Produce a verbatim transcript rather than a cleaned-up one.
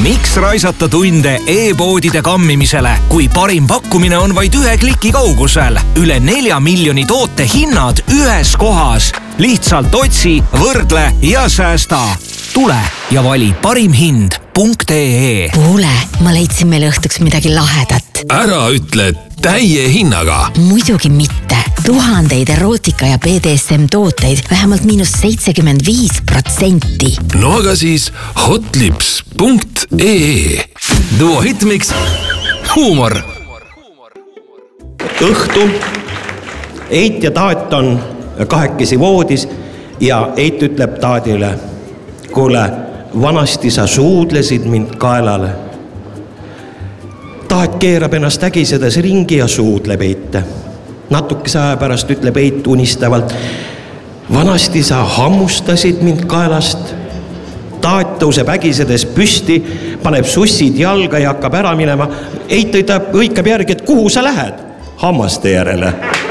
Miks raisata tunde e-poodide kammimisele, kui parim pakkumine on vaid ühe kliki kaugusel? Üle nelja miljoni toote hinnad ühes kohas. Lihtsalt otsi, võrdle ja säästa. Tule ja vali parim hind punkt ee. Kuule, ma leidsin meile õhtuks midagi lahedat. Ära ütle täie hinnaga. Muidugi mitte. Tuhandeid erootika ja B D S M tooteid vähemalt miinus seitsekümmend viis protsenti. No aga siis hotlips punkt ee. Duo hitmiks huumor. Õhtu. Eit ja Taat on kahekesi voodis ja Eit ütleb Taadile: kuule, vanasti sa suudlesid mind kaelale. Taat keerab ennast ägisedes ringi ja suudleb Eite. Natukese aja pärast ütleb Eit unistavalt: vanasti sa hammustasid mind kaelast. Taat tõuseb ägisedes püsti, paneb sussid jalga ja hakkab ära minema. Eit hõikab järgi, et kuhu sa lähed? Hammaste järele.